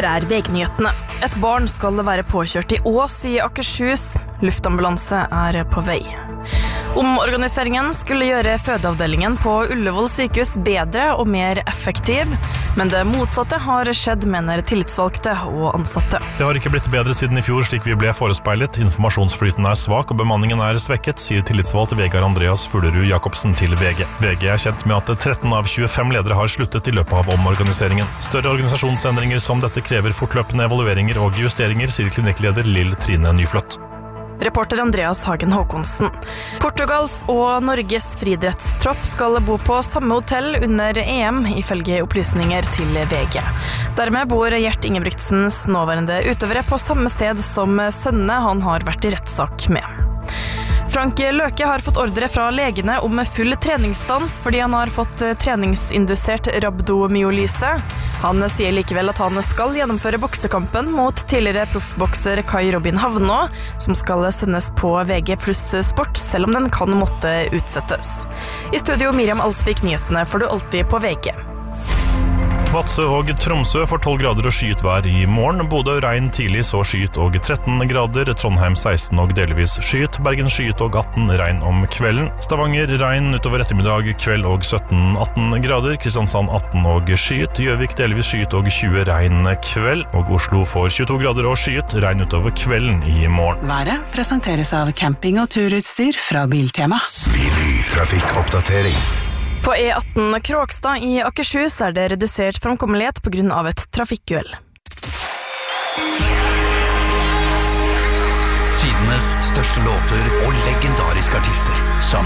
Her vegnyhetene. Et barn skal være påkjørt I Ås I Akershus. Luftambulanse på vei. Omorganiseringen skulle gjøre fødeavdelingen på Ullevål sykehus bedre og mer effektiv, men det motsatte har skjedd, mener tillitsvalgte og ansatte. Det har ikke blitt bedre siden I fjor, slik vi ble forespeilet. Informasjonsflyten svak og bemanningen svekket, sier tillitsvalgt Vegard Andreas Fuglerud Jacobsen til VG. VG kjent med at 13 av 25 ledere har sluttet I løpet av omorganiseringen. Større organisasjonsendringer som dette krever fortløpende evalueringer og justeringer, sier klinikkleder Lill Trine Nyfløtt. Reporter Andreas Hagen Håkonsen. Portugals og Norges friidrettstropp skal bo på samme hotell under EM, ifølge opplysninger til VG. Dermed bor Gjert Ingebrigtsens nåværende utøvere på samme sted som sønnene han har vært I rettssak med. Frank Løke har fått ordre fra legene om full treningsstans fordi han har fått treningsindusert rabdomyolyse. Han sier likevel at han skal gjennomføre boksekampen mot tidligere proffbokser Kai Robin Havnå, som skal sendes på VG pluss sport, selv om den kan måtte utsettes. I studio Miriam Alsvik, nyhetene får du alltid på VG. Vadsø og Tromsø får 12 grader og skyet vær I morgen. Bodø regn tidlig, så skyet og 13 grader. Trondheim 16 og delvis skyet. Bergen skyet og 18 regn om kvelden. Stavanger regn utover ettermiddag, kveld og 17-18 grader. Kristiansand 18 og skyet. Gjøvik delvis skyet og 20 regn kveld. Og Oslo får 22 grader og skyet. Regn utover kvelden I morgen. Været presenteres av camping- og turutstyr fra Biltema. Trafikkoppdatering. På E18 Kråkstad I Akershus det redusert framkommelighet på grunn av et trafikkuhell. Tidenes største låter og legendariske artister.